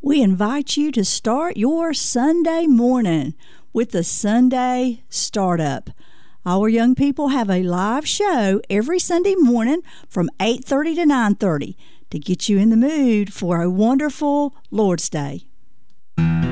we invite you to start your Sunday morning with the Sunday Startup. Our young people have a live show every Sunday morning from 8:30 to 9:30 to get you in the mood for a wonderful Lord's Day.